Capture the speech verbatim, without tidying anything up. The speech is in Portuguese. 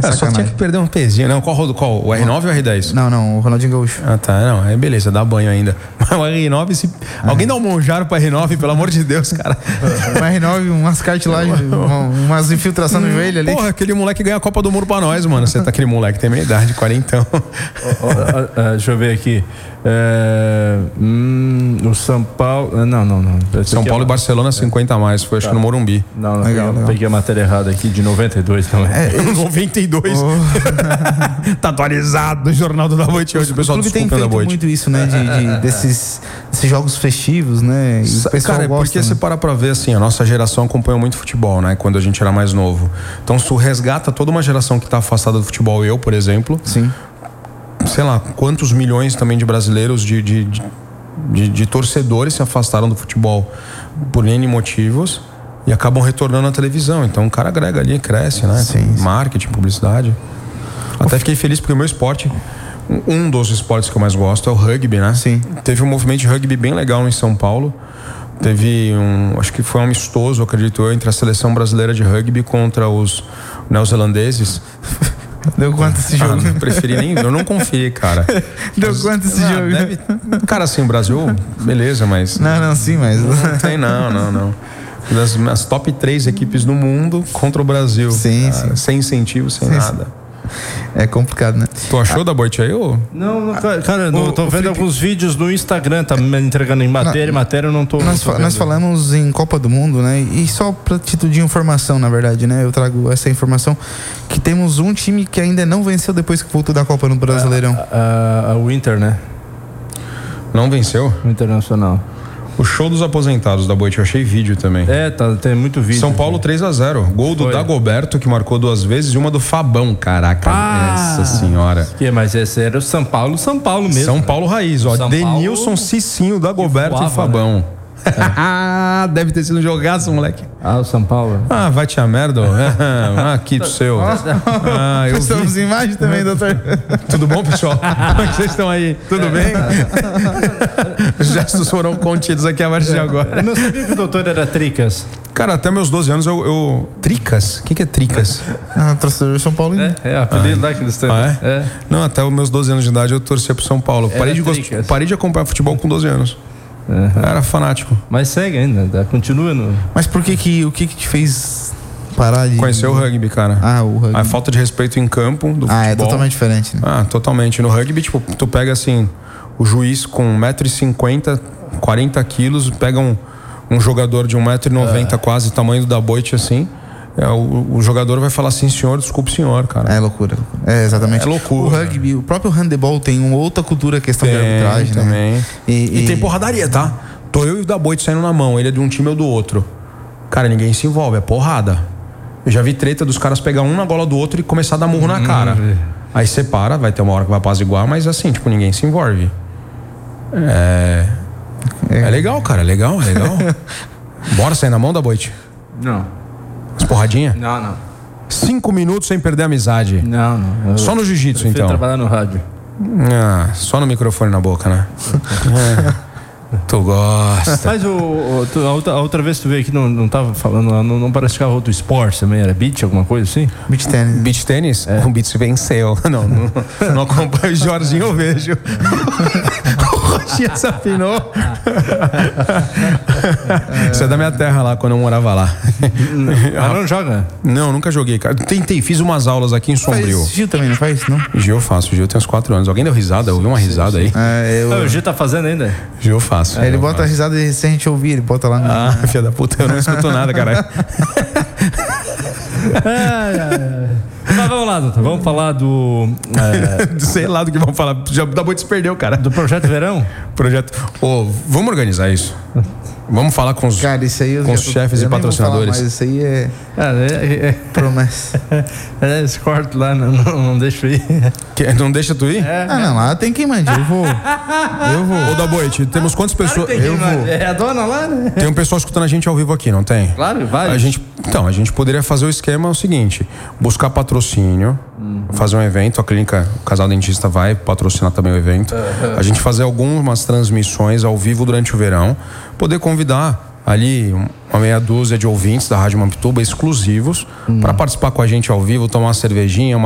Cara, só tinha que perder um pezinho, não? Qual, qual? O R nove ou o R dez? Não, não, o Ronaldinho Gaúcho. Ah, tá, não, aí beleza, dá banho ainda. Mas o R nove, se... Ah, alguém dá um monjaro pro R nove, pelo amor de Deus, cara. O R nove, umas cartilagens, umas infiltrações no joelho ali. Porra, aquele moleque ganha a Copa do Mundo pra nós, mano. Você tá aquele moleque, tem meia idade, quarentão. oh, oh, oh, deixa eu ver aqui. É, hum, o São Paulo. Não, não, não. São Paulo é... e Barcelona, cinquenta a mais. Foi, acho tá. que no Morumbi. Não, não, legal, peguei, peguei a matéria errada aqui, de noventa e dois também. É, noventa e dois. Oh. Tá atualizado no Jornal da Noite hoje. O pessoal tem feito muito isso, né? De, de, desses, desses jogos festivos, né? E o pessoal Cara, gosta, porque né? você para pra ver, assim, a nossa geração acompanhou muito futebol, né? Quando a gente era mais novo. Então, se tu resgata toda uma geração que tá afastada do futebol, eu, por exemplo. Sim. Sei lá, quantos milhões também de brasileiros, de, de, de, de torcedores se afastaram do futebol por N motivos e acabam retornando à televisão. Então o cara agrega ali, cresce, né? Sim, sim. Marketing, publicidade. Até fiquei feliz porque o meu esporte, um dos esportes que eu mais gosto é o rugby, né? Sim. Teve um movimento de rugby bem legal em São Paulo. Teve um, acho que foi um amistoso, acredito eu, entre a seleção brasileira de rugby contra os neozelandeses. Deu quanto esse jogo? Ah, não preferi nem, eu não conferi, cara. Deu mas, quanto esse ah, jogo? Deve, cara, assim, o Brasil, beleza, mas... Não, não, sim, mas... Não tem, não, não, não. Das, as top três equipes no mundo contra o Brasil. Sim, cara, sim. Sem incentivo, sem sim, nada. Sim. É complicado, né? Tu achou ah, da Boite aí, ou? Não, não, cara, não, o, tô o vendo Felipe... alguns vídeos no Instagram, tá me entregando em matéria, não, matéria eu não tô... Nós, não tô nós falamos em Copa do Mundo, né? E só pra título de informação, na verdade, né? Eu trago essa informação, que temos um time que ainda não venceu depois que voltou da Copa no Brasileirão. A, a, a Inter, né? Não venceu? O Internacional. O show dos aposentados da Boite, eu achei vídeo também. É, tá, tem muito vídeo. São Paulo três a zero. Gol do Foi. Dagoberto, que marcou duas vezes, e uma do Fabão. Caraca, ah, essa senhora. Que, mas esse era o São Paulo, São Paulo mesmo. São Paulo raiz, ó. São Denilson, Paulo... Cicinho, Dagoberto voava, e Fabão. Né? É. Deve ter sido um jogaço, moleque. Ah, o São Paulo. Ah, vai te a merda. Ah, aqui do seu. Ah, eu Estamos vi. em imagem também, doutor. Tudo bom, pessoal? Como é que vocês estão aí? Tudo bem? Os gestos foram contidos aqui a partir de agora. Eu não sabia que o doutor era Tricas. Cara, até meus doze anos eu... eu... Tricas? O que, que é Tricas? Ah, torcedor de São Paulo. É, é apelido ah, lá que eles têm. Ah, é? É. Não, até os meus doze anos de idade eu torcia pro São Paulo. Parei de, gost... Parei de acompanhar futebol com doze anos. Uhum. Era fanático. Mas segue ainda, continua no... Mas por que que, o que que te fez parar de... Conhecer o rugby, cara. Ah, o rugby. A falta de respeito em campo do ah, futebol. é totalmente diferente, né? Ah, totalmente. No rugby, tipo, tu pega assim, o juiz com um metro e cinquenta, quarenta quilos, pega um, um jogador de um metro e noventa ah. quase, tamanho da Boite, assim... É, o, o jogador vai falar assim, senhor, desculpe, senhor, cara. É loucura. É, exatamente. É loucura. O rugby, o próprio handebol tem uma outra cultura, questão tem, de arbitragem, também. Né? E, e, e tem porradaria, tá? Tô eu e o da Boite saindo na mão, ele é de um time ou do outro. Cara, ninguém se envolve, é porrada. Eu já vi treta dos caras pegar um na gola do outro e começar a dar murro na cara. Hum, Aí separa, vai ter uma hora que vai apaziguar, mas assim, tipo, ninguém se envolve. É... É, é legal, cara, é legal, é legal. Bora sair na mão da Boite? Não. As porradinhas? Não, não. Cinco minutos sem perder a amizade. Não, não. Eu só no jiu-jitsu, então. trabalhar no rádio. Ah, só no microfone na boca, né? É. Tu gosta. Mas o, o tu, a, outra, a outra vez que tu veio aqui não, não tava falando, não, não praticava outro esporte também? Era beach, alguma coisa assim? Beach tênis. Beach tênis? É. O beach venceu. Não, não, não acompanho o Jorginho, eu vejo. O Roxinha se afinou. Isso é da minha terra lá, quando eu morava lá. Mas não joga? Não, nunca joguei, cara. Tentei, fiz umas aulas aqui em Sombrio. Faz Gil também, não faz isso, não? Gil eu faço, Gil tem uns quatro anos. Alguém deu risada? Ouviu uma risada aí? É, eu... ah, o Gil tá fazendo ainda? Gil eu faço. É, ele bota a risada e se a gente ouvir, ele bota lá no... Ah, filha da puta, eu não escuto nada, caralho. Ai, ai, ai. Mas vamos lá, doutor. Vamos falar do... É... Sei lá do que vamos falar. Já da Boite se perdeu, cara. Do Projeto Verão? Projeto... Ô, oh, vamos organizar isso. Vamos falar com os, cara, isso aí com os tô, chefes e patrocinadores. Mas isso aí é... Cara, é, é... promessa. É, esse corte lá, não, não, não deixa eu ir. Que, não deixa tu ir? É, ah, não, lá tem quem mande. Eu vou. Eu vou. Ô, da Boite, temos quantas pessoas... Claro, eu vou. É a dona lá, né? Tem um pessoal escutando a gente ao vivo aqui, não tem? Claro, vai. A gente, então, a gente poderia fazer o esquema o seguinte: buscar patrocínio, uhum. fazer um evento, a clínica, o Casal Dentista vai patrocinar também o evento. Uhum. A gente fazer algumas transmissões ao vivo durante o verão, poder convidar ali uma meia dúzia de ouvintes da Rádio Mampituba exclusivos, uhum. para participar com a gente ao vivo, tomar uma cervejinha, uma